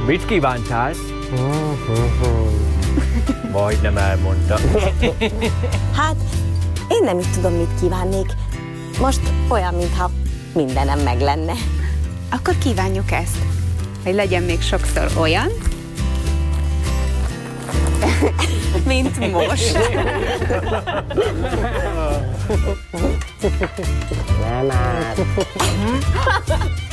Mit kívántál? Majdnem elmondta. Hát, én nem is tudom, mit kívánnék. Most olyan, mintha mindenem meg lenne. Akkor kívánjuk ezt, hogy legyen még sokszor olyan, mint most. Nem áll.